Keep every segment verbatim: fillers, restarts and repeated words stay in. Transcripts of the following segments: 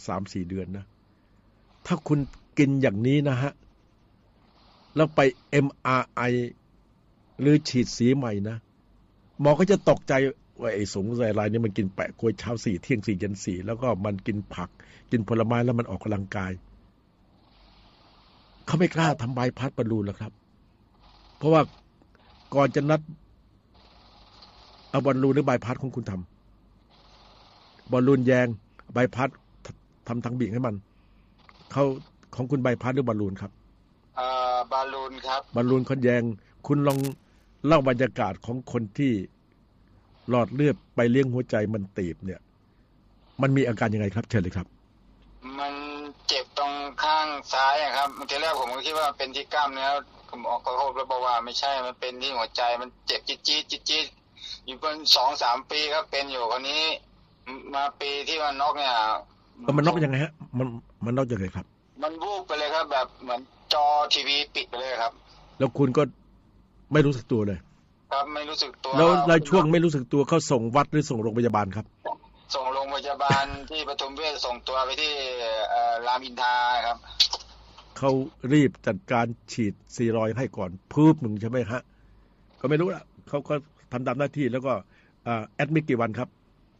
สามสี่เดือนนะถ้าคุณกินอย่างนี้นะฮะแล้วไป เอ็ม อาร์ ไอ หรือฉีดสีใหม่นะหมอก็จะตกใจว่าไอ้สงสัยรายนี้มันกินแปะกล้วยเช้าสี่เที่ยงสี่เย็นสี่แล้วก็มันกินผักกินผลไม้แล้วมันออกกำลังกายเขาไม่กล้าทำบายพาสบอลลูนหรอกครับเพราะว่าก่อนจะนัดเอาบอลลูนหรือบายพาสของคุณทำบอลลูนแยงบายพาสทำทางบีบให้มันเขาของคุณบายพาสหรือบอลลูนครับเอ่อบอลลูนครับบอลลูนคนแยงคุณลองเล่าบรรยากาศของคนที่หลอดเลือดไปเลี้ยงหัวใจมันตีบเนี่ยมันมีอาการยังไงครับเชิญเลยครับมันเจ็บตรงข้างซ้ายครับเมื่อกี้แรกผมก็คิดว่าเป็นที่กล้ามเนื้อผมออกขอโทษแล้วบอกว่าไม่ใช่มันเป็นที่หัวใจมันเจ็บจี๊ดจี๊ดจี๊ดจี๊ดอยู่เป็นสองสามปีครับเป็นอยู่คนนี้มาปีที่มันน็อกเนี่ยมันน็อกยังไงฮะมันมันน็อกยังไงครับมันวูบไปเลยครับแบบเหมือนจอทีวีปิดไปเลยครับแล้วคุณก็ไม่รู้สึกตัวเลยครับไม่รู้สึกตัวแล้วในช่วงไม่รู้สึกตัวเขาส่งวัดหรือส่งโรงพยาบาลครับส่งโรงพยาบาลที่ปทุมเวชส่งตัวไปที่รามอินทราครับเขารีบจัดการฉีดสเตียรอยด์ให้ก่อนพื้นหนึ่งใช่ไหมฮะก็ไม่รู้ละเขาก็ทำตามหน้าที่แล้วก็แอดมิทกี่วันครับ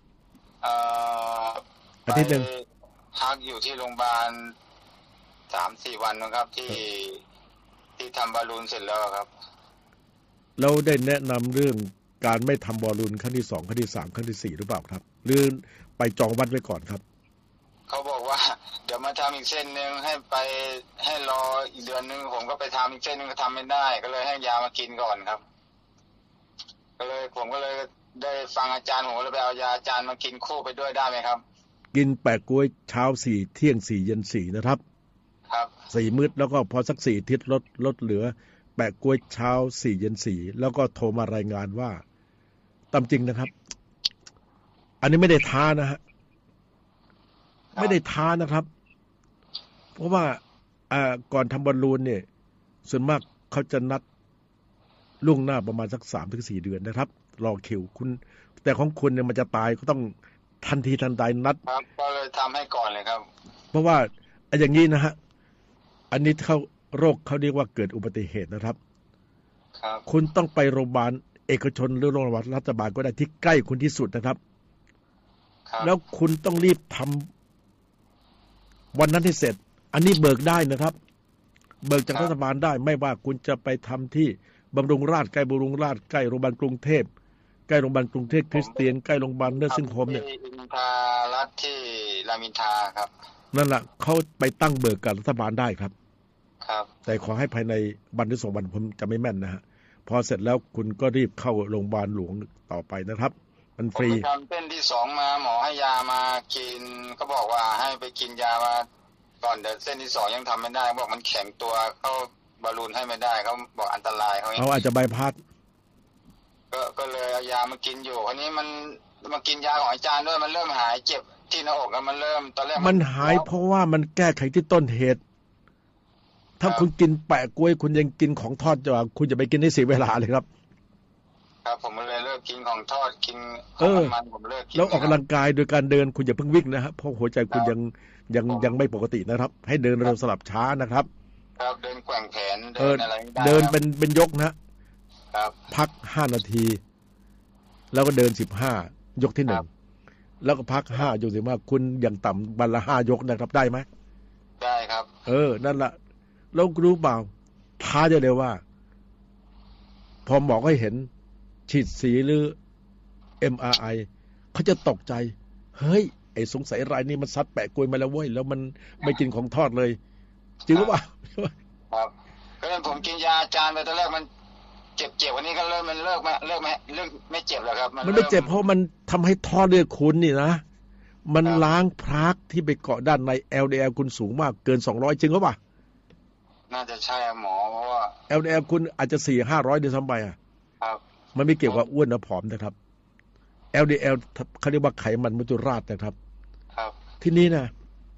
อาทิตย์หนึ่งพักอยู่ที่โรงพยาบาลสามสี่วันนะครับที่ที่ทำบอลลูนเสร็จแล้วครับเราได้แนะนำเรื่องการไม่ทำบอลลูนขั้นที่สองขั้นที่สามขั้นที่สี่หรือเปล่าครับหรือไปจองวัดไว้ก่อนครับเขาบอกว่าเดี๋ยวมาทำอีกเส้นหนึ่งให้ไปให้รออีกเดือนนึงผมก็ไปทำอีกเส้นนึงก็ทำไม่ได้ก็เลยให้ยามากินก่อนครับก็เลยผมก็เลยได้ฟังอาจารย์ผมเลยไปเอายาอาจารย์มากินคู่ไปด้วยได้ไหมครับกินแปะกล้วยเช้าสี่เที่ยงสี่เย็นสี่นะครับครับสี่มื้อแล้วก็พอสักสี่อาทิตย์ลดลดเหลือแปะกล้วยเช้าสี่เย็นสี่แล้วก็โทรมารายงานว่าตามจริงนะครับอันนี้ไม่ได้ท้านะฮะไม่ได้ท้านะครับเพราะว่าอ่าก่อนทำบอลลูนเนี่ยส่วนมากเขาจะนัดล่วงหน้าประมาณสักสามถึงสี่เดือนนะครับรอคิวคุณแต่ของคุณเนี่ยมันจะตายก็ต้องทันทีทันใดนัดครับก็เลยทำให้ก่อนเลยครับเพราะว่าอย่างนี้นะฮะอันนี้เขาโรคเขาเรียกว่าเกิดอุบัติเหตุนะครับครับคุณต้องไปโรงพยาบาลเอกชนหรือโรงพยาบาลรัฐบาลก็ได้ที่ใกล้คุณที่สุดนะครับแล้วคุณต้องรีบทำวันนั้นให้เสร็จอันนี้เบิกได้นะครับเบิกจากรัฐบาลได้ไม่ว่าคุณจะไปทำที่บำรุงราษฎร์ใกล้บำรุงราษฎร์ใกล้โรงพยาบาลกรุงเทพใกล้โรงพยาบาลกรุงเทพคริสเตียนใกล้โรงพยาบาลเนอร์ซิ่งโฮมเนี่ยอินทรารัฐที่รามอินทราครับนั่นแหละเขาไปตั้งเบิกกับรัฐบาลได้ครับครับแต่ขอให้ภายในวันหรือสองวันผมจะไม่แม่นนะฮะพอเสร็จแล้วคุณก็รีบเข้าโรงพยาบาลหลวงต่อไปนะครับมันฟรีผมทำเส้นที่สองมาหมอให้ยามากินก็บอกว่าให้ไปกินยามาก่อนเดี๋ยวเส้นที่สองยังทำไม่ได้บอกมันแข็งตัวเขาบอลลูนให้ไม่ได้เขาบอกอันตรายเขาเขาอาจจะบายพาสก็ก็เลยเอายามากินอยู่คราวนี้มันมากินยาของอาจารย์ด้วยมันเริ่มหายเจ็บที่หน้าอกแล้วมันเริ่มตอนแรกมันหายเพราะว่ามันแก้ไขที่ต้นเหตุถ้าคุณกินแปะกล้วยคุณยังกินของทอดจะคุณจะไปกินให้เสียเวลาเลยครับครับผมเลยเลิกกินของทอดกินของมันผมเลิกกินแล้วออกกำลังกายโดยการเดินคุณอย่าเพิ่งวิ่งนะครับเพราะหัวใจคุณยังยังยังไม่ปกตินะครับให้เดินเร็วสลับช้านะครับครับเดินแกว่งแขนเดินอะไรได้เดินเป็นเป็นยกนะครับพักห้านาทีแล้วก็เดินสิบห้ายกที่หนึ่งแล้วก็พักห้ายกสิบห้าคุณอย่างต่ำวันละห้ายกนะครับได้ไหมได้ครับเออนั่นแหละแล้วรู้เปล่าท้าจะเลยว่าพอหมอก็เห็นฉีดสีหรือ เอ็ม อาร์ ไอ เขาจะตกใจเฮ้ยไอ้สงสัยรายนี้มันซัดแปะกล้วยมาแล้วเว้ยแล้วมันไม่กินของทอดเลยจริงหรือเปล่าครับก็เลยผมกินยาอาจารย์ไปตอนแรกมันเจ็บเจ็บวันนี้ก็เริ่มมันเลิกไม่เลิกไม่เลิกไม่เจ็บแล้วครับมันไม่เจ็บเพราะมันทำให้ท่อเลือดคุณนี่นะมันล้างพรากที่ไปเกาะด้านใน แอล ดี แอล คุณสูงมากเกินสองร้อยจริงหรือเปล่าน่าจะใช่หมอเพราะว่าแอล ดี แอล คุณอาจจะสี่ห้าร้อยด้วยซ้ำไปอ่ะครับมันไม่เกี่ยวกับอ้วนหรือผอมนะครับ แอล ดี แอล เขาเรียกว่าไขมันมัจจุราชนะครับครับที่นี้นะ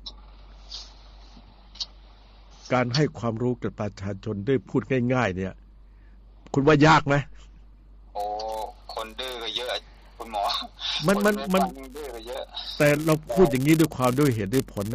การให้ความรู้กับประชาชนได้พูดง่ายๆเนี่ยคุณว่ายากไหมโอ้คนดื้อก็เยอะคุณหมอมันมันมันดื้อก็เยอะแต่เราพูดอย่างนี้ด้วยความด้วยเหตุด้วยผลนะ